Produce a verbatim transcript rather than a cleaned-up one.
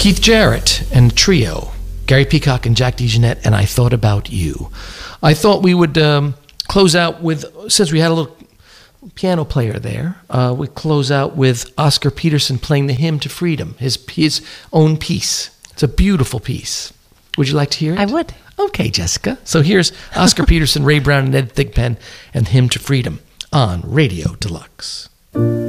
Keith Jarrett and Trio, Gary Peacock and Jack DeJohnette, and I Thought About You. I thought we would um, close out with, since we had a little piano player there, uh, we close out with Oscar Peterson playing the Hymn to Freedom, his his own piece. It's a beautiful piece. Would you like to hear it? I would. Okay, Jessica. So here's Oscar Peterson, Ray Brown, and Ed Thigpen, and Hymn to Freedom on Radio Deluxe.